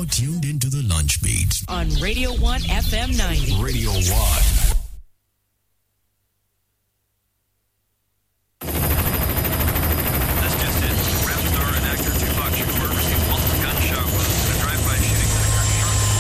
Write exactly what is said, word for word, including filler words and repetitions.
tuned into the Lunch Beat on Radio one F M ninety. Radio one.